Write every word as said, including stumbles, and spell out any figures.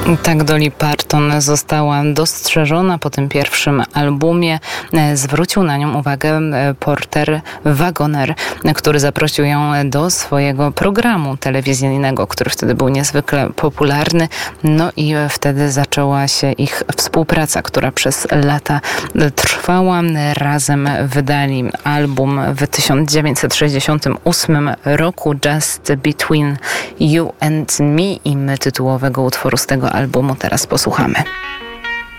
Tak Dolly Parton została dostrzeżona po tym pierwszym albumie. Zwrócił na nią uwagę Porter Wagoner, który zaprosił ją do swojego programu telewizyjnego, który wtedy był niezwykle popularny. No i wtedy zaczęła się ich współpraca, która przez lata trwała. Razem wydali album w tysiąc dziewięćset sześćdziesiątym ósmym roku Just Between You and Me i my tytułowego utworu z tego albumu teraz posłuchamy.